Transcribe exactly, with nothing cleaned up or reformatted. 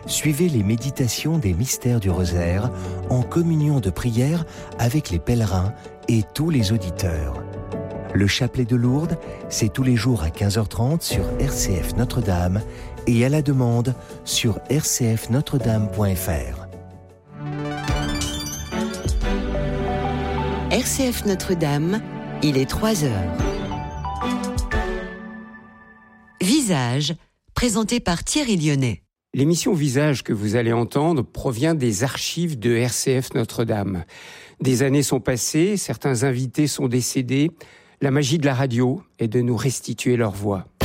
suivez les méditations des mystères du rosaire en communion de prière avec les pèlerins et tous les auditeurs. Le chapelet de Lourdes, c'est tous les jours à quinze heures trente sur R C F Notre-Dame et à la demande sur r c f notre dame point f r. R C F Notre-Dame, il est trois heures. Visage, présenté par Thierry Lyonnais. L'émission Visage que vous allez entendre provient des archives de R C F Notre-Dame. Des années sont passées, certains invités sont décédés. La magie de la radio est de nous restituer leur voix.